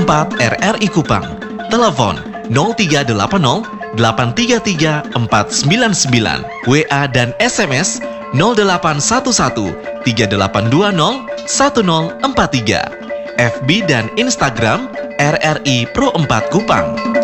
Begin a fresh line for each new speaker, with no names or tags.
4 RRI Kupang. Telepon 0380 833 499, WA dan SMS 0811 3820 1043, FB dan Instagram RRI Pro 4 Kupang.